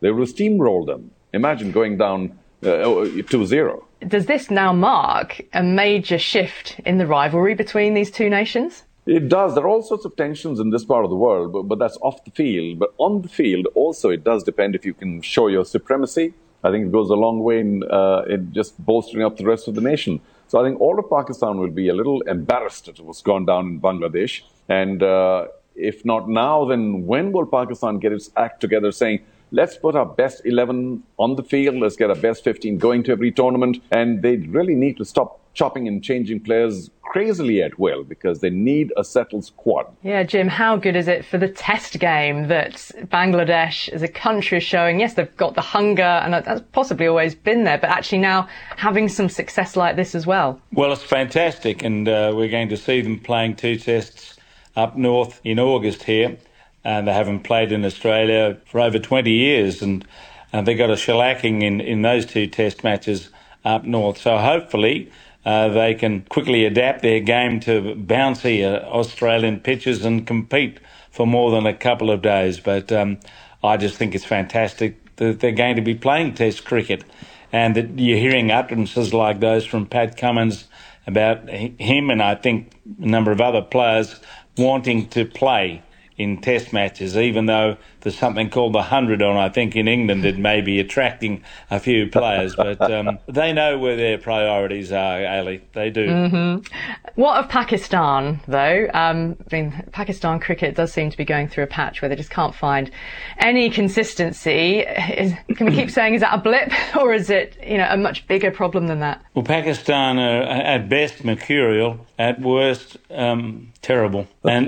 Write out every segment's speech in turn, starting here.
They would have steamrolled them. Imagine going down 2-0. Does this now mark a major shift in the rivalry between these two nations? It does. There are all sorts of tensions in this part of the world, but that's off the field. But on the field, also, it does depend if you can show your supremacy. I think it goes a long way in just bolstering up the rest of the nation. So I think all of Pakistan will be a little embarrassed at what's gone down in Bangladesh. And if not now, then when will Pakistan get its act together saying, let's put our best 11 on the field, let's get our best 15 going to every tournament. And they really need to stop chopping and changing players crazily at will, because they need a settled squad. Yeah, Jim, how good is it for the test game that Bangladesh as a country is showing? Yes, they've got the hunger, and that's possibly always been there, but actually now having some success like this as well. Well, it's fantastic, and we're going to see them playing 2 tests up north in August here. And they haven't played in Australia for over 20 years, and they got a shellacking in those 2 test matches up north. So hopefully they can quickly adapt their game to bouncy Australian pitches and compete for more than a couple of days. But I just think it's fantastic that they're going to be playing Test cricket, and that you're hearing utterances like those from Pat Cummins about him, and I think a number of other players wanting to play in test matches, even though there's something called the 100 on, I think, in England, it may be attracting a few players. But they know where their priorities are, Ali. They do. Mm-hmm. What of Pakistan, though? Pakistan cricket does seem to be going through a patch where they just can't find any consistency. Can we keep saying, is that a blip, or is it, a much bigger problem than that? Well, Pakistan are at best mercurial, at worst terrible.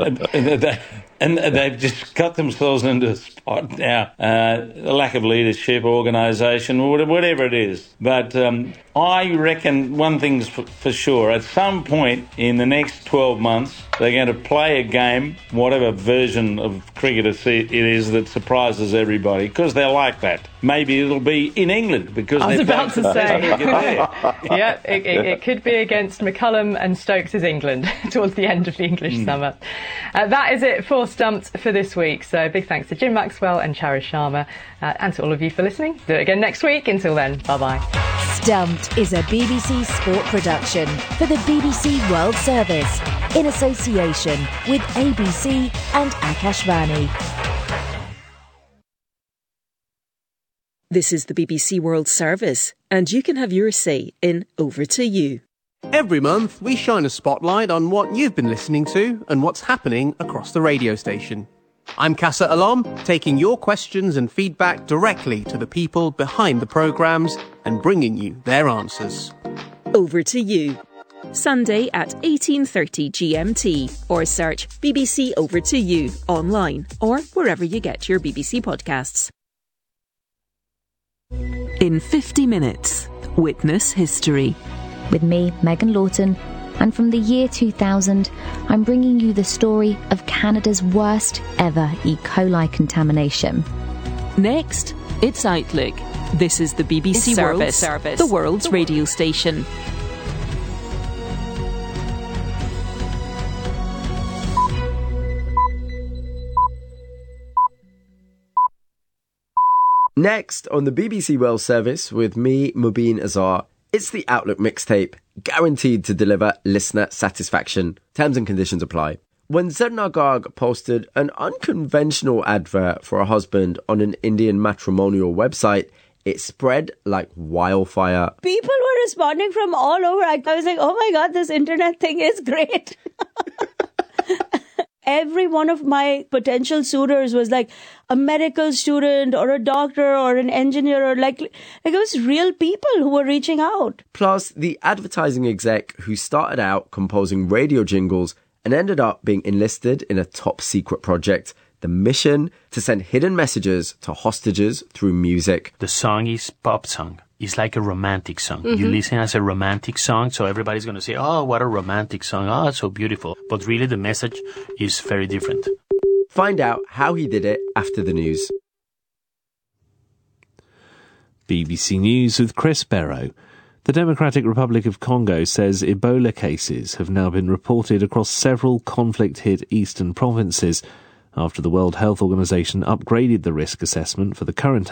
And they've just got themselves into a spot now. Lack of leadership, organisation, whatever it is. But I reckon one thing's for sure. At some point in the next 12 months, they're going to play a game, whatever version of cricket it is, that surprises everybody, because they're like that. Maybe it'll be in England, because I was about to say. Yeah, it could be against McCullum and Stokes' England towards the end of the English summer. That is it for Stumped for this week. So big thanks to Jim Maxwell and Charis Sharma, and to all of you for listening. Do it again next week. Until then, bye-bye. Stumped is a BBC Sport production for the BBC World Service in association with ABC and Akashvani. This is the BBC World Service, and you can have your say in Over to You. Every month, we shine a spotlight on what you've been listening to and what's happening across the radio station. I'm Casa Alom, taking your questions and feedback directly to the people behind the programmes and bringing you their answers. Over to You. Sunday at 18:30 GMT, or search BBC Over to You online or wherever you get your BBC podcasts. In 50 minutes, witness history. With me, Megan Lawton, and from the year 2000, I'm bringing you the story of Canada's worst ever E. coli contamination. Next, it's Outlook. This is the BBC World Service, the world's radio station. Next on the BBC World Service with me, Mubin Azhar, it's the Outlook mixtape, guaranteed to deliver listener satisfaction. Terms and conditions apply. When Zarna Garg posted an unconventional advert for a husband on an Indian matrimonial website, it spread like wildfire. People were responding from all over. I was like, oh my God, this internet thing is great. Every one of my potential suitors was like a medical student or a doctor or an engineer, or like it was real people who were reaching out. Plus, the advertising exec who started out composing radio jingles and ended up being enlisted in a top secret project. The mission to send hidden messages to hostages through music. The song is pop song. It's like a romantic song. Mm-hmm. You listen as a romantic song, so everybody's going to say, oh, what a romantic song. Oh, it's so beautiful. But really the message is very different. Find out how he did it after the news. BBC News with Chris Barrow. The Democratic Republic of Congo says Ebola cases have now been reported across several conflict-hit eastern provinces after the World Health Organization upgraded the risk assessment for the current